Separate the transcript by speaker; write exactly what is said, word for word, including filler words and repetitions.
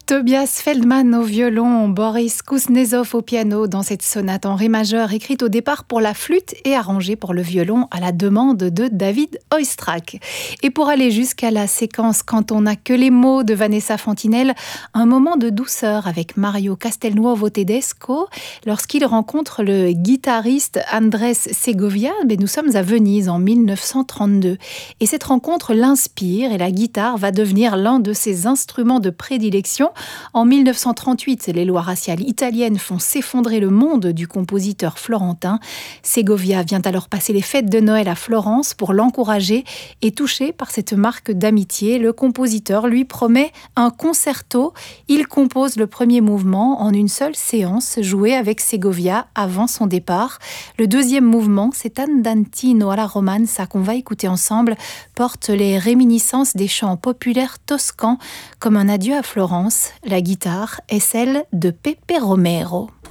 Speaker 1: Tobias Feldman au violon, Boris Kuznetsov au piano dans cette sonate en ré majeur écrite au départ pour la flûte et arrangée pour le violon à la demande de David Oistrakh. Et pour aller jusqu'à la séquence Quand on n'a que les mots de Vanessa Fantinel, un moment de douceur avec Mario Castelnuovo Tedesco lorsqu'il rencontre le guitariste Andrés Segovia. Mais nous sommes à Venise en mille neuf cent trente-deux et cette rencontre l'inspire et la guitare va devenir l'un de ses instruments de prédilection. En mille neuf cent trente-huit, les lois raciales italiennes font s'effondrer le monde du compositeur florentin. Segovia vient alors passer les fêtes de Noël à Florence pour l'encourager et touché par cette marque d'amitié, le compositeur lui promet un concerto. Il compose le premier mouvement en une seule séance jouée avec Segovia avant son départ. Le deuxième mouvement, c'est Andantino alla romanza qu'on va écouter ensemble, porte les réminiscences des chants populaires toscans comme un adieu à Florence. La guitare est celle de Pepe Romero.